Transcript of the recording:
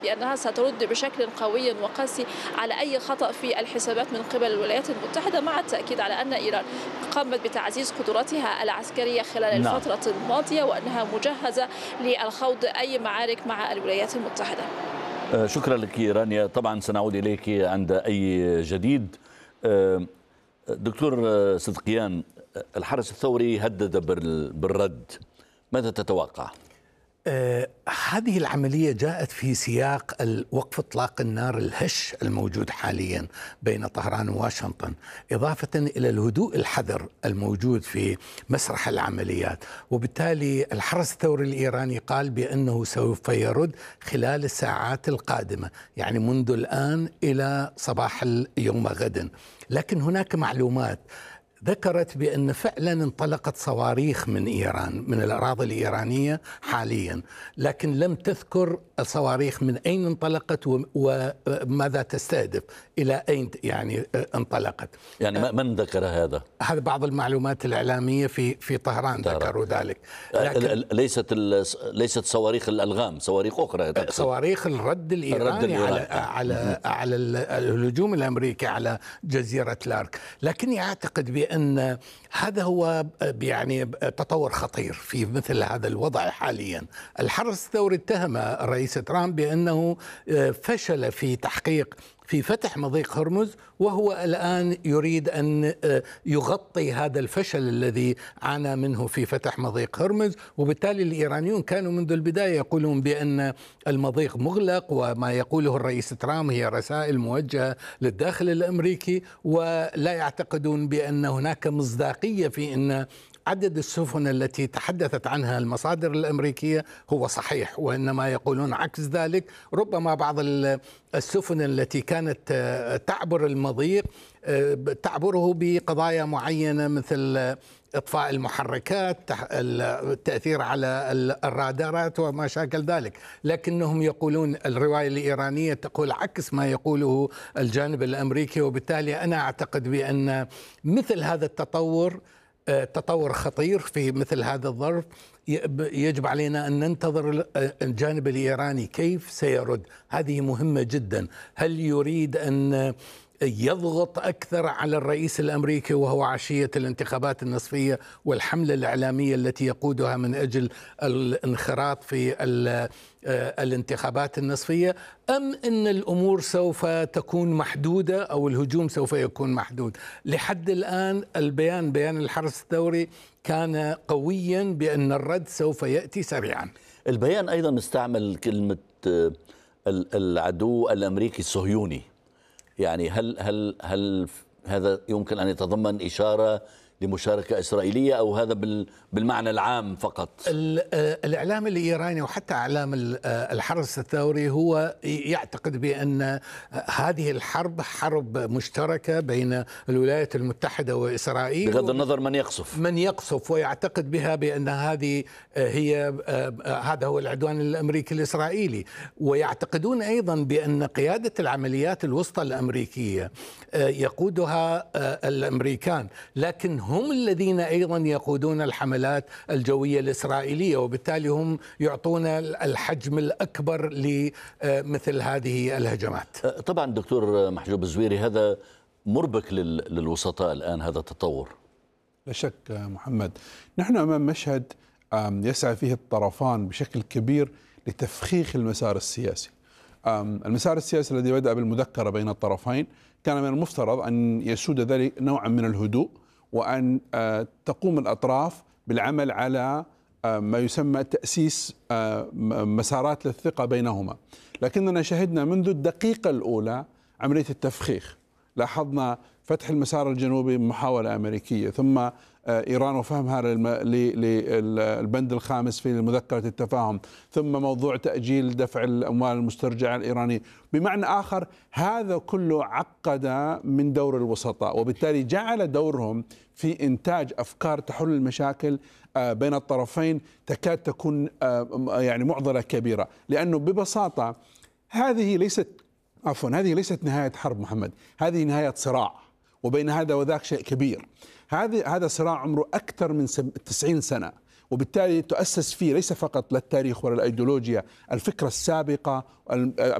بأنها سترد بشكل قوي وقاسي على أي خطأ في الحسابات من قبل الولايات المتحدة، مع التأكيد على أن إيران قامت بتعزيز قدراتها العسكرية خلال الفترة الماضية، وأنها مجهزة للخوض أي معارك مع الولايات المتحدة. شكرا لك رانيا، طبعا سنعود إليك عند أي جديد. دكتور صدقيان، الحرس الثوري هدد بالرد، ماذا تتوقع؟ هذه العملية جاءت في سياق وقف إطلاق النار الهش الموجود حاليا بين طهران وواشنطن، إضافة إلى الهدوء الحذر الموجود في مسرح العمليات. وبالتالي الحرس الثوري الإيراني قال بأنه سوف يرد خلال الساعات القادمة، يعني منذ الآن إلى صباح يوم غد. لكن هناك معلومات ذكرت بأن فعلا انطلقت صواريخ من إيران، من الأراضي الإيرانية حاليا، لكن لم تذكر الصواريخ من أين انطلقت وماذا تستهدف، إلى أين يعني انطلقت. يعني من ذكر هذا؟ هذا بعض المعلومات الإعلامية في طهران ذكروا ذلك. ليست صواريخ الألغام، صواريخ أخرى، صواريخ الرد الإيراني على الهجوم الأمريكي على جزيرة لارك. لكني أعتقد بأن هذا هو يعني تطور خطير في مثل هذا الوضع حاليا. الحرس الثوري اتهم الرئيس ترامب بأنه فشل في تحقيق في فتح مضيق هرمز، وهو الآن يريد أن يغطي هذا الفشل الذي عانى منه في فتح مضيق هرمز. وبالتالي الإيرانيون كانوا منذ البداية يقولون بأن المضيق مغلق، وما يقوله الرئيس ترامب هي رسائل موجهة للداخل الأمريكي، ولا يعتقدون بأن هناك مصداقية في أن عدد السفن التي تحدثت عنها المصادر الأمريكية هو صحيح، وإنما يقولون عكس ذلك. ربما بعض السفن التي كانت تعبر المضيق تعبره بقضايا معينة مثل إطفاء المحركات، التأثير على الرادارات وما شاكل ذلك، لكنهم يقولون الرواية الإيرانية تقول عكس ما يقوله الجانب الأمريكي. وبالتالي أنا أعتقد بأن مثل هذا تطور خطير في مثل هذا الظرف. يجب علينا أن ننتظر الجانب الإيراني كيف سيرد. هذه مهمة جدا. هل يريد أن يضغط أكثر على الرئيس الأمريكي وهو عشية الانتخابات النصفية والحملة الإعلامية التي يقودها من أجل الانخراط في الانتخابات النصفية، أم أن الأمور سوف تكون محدودة أو الهجوم سوف يكون محدود؟ لحد الآن بيان الحرس الثوري كان قويا بأن الرد سوف يأتي سريعا. البيان أيضا استعمل كلمة العدو الأمريكي الصهيوني، يعني هل هذا يمكن أن يتضمن إشارة لمشاركة إسرائيلية، أو هذا بالمعنى العام فقط؟ الإعلام الإيراني وحتى إعلام الحرس الثوري هو يعتقد بأن هذه الحرب حرب مشتركة بين الولايات المتحدة وإسرائيل، بغض النظر من يقصف ويعتقد بها بأن هذا هو العدوان الأمريكي الإسرائيلي. ويعتقدون أيضا بأن قيادة العمليات الوسطى الأمريكية يقودها الأمريكان، لكن هم الذين أيضا يقودون الحملات الجوية الإسرائيلية، وبالتالي هم يعطون الحجم الأكبر لمثل هذه الهجمات. طبعا دكتور محجوب الزويري، هذا مربك للوسطاء الآن، هذا التطور. لا شك محمد، نحن أمام مشهد يسعى فيه الطرفان بشكل كبير لتفخيخ المسار السياسي. المسار السياسي الذي بدأ بالمذكرة بين الطرفين كان من المفترض أن يسود ذلك نوعا من الهدوء، وأن تقوم الأطراف بالعمل على ما يسمى تأسيس مسارات للثقة بينهما. لكننا شهدنا منذ الدقيقة الأولى عملية التفخيخ. لاحظنا فتح المسار الجنوبي محاولة أمريكية، ثم إيران وفهمها للبند الخامس في مذكرة التفاهم، ثم موضوع تأجيل دفع الأموال المسترجعة الإيرانية. بمعنى آخر، هذا كله عقد من دور الوسطاء، وبالتالي جعل دورهم في إنتاج أفكار تحل المشاكل بين الطرفين تكاد تكون يعني معضلة كبيرة. لأنه ببساطة هذه ليست نهاية حرب محمد، هذه نهاية صراع، وبين هذا وذاك شيء كبير. هذا صراع عمره أكثر من 90 سنة، وبالتالي تؤسس فيه ليس فقط للتاريخ ولا الأيديولوجيا، الفكرة السابقة